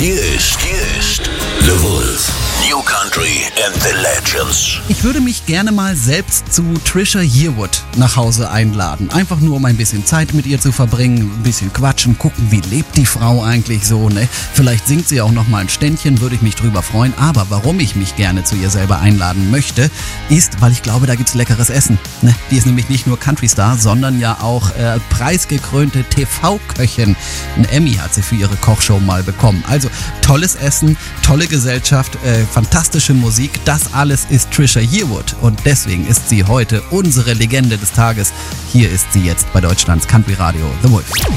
Hier ist The Wolf. New Country and the Legends. Ich würde mich gerne mal selbst zu Trisha Yearwood nach Hause einladen. Einfach nur, um ein bisschen Zeit mit ihr zu verbringen, ein bisschen quatschen, gucken, wie lebt die Frau eigentlich so, ne? Vielleicht singt sie auch noch mal ein Ständchen, würde ich mich drüber freuen. Aber warum ich mich gerne zu ihr selber einladen möchte, ist, weil ich glaube, da gibt's leckeres Essen. Ne? Die ist nämlich nicht nur Country-Star, sondern ja auch preisgekrönte TV-Köchin. Ein Emmy hat sie für ihre Kochshow mal bekommen. Also tolles Essen, tolle Gesellschaft, fantastische Musik, das alles ist Trisha Yearwood und deswegen ist sie heute unsere Legende des Tages. Hier ist sie jetzt bei Deutschlands Country Radio, The Wolf.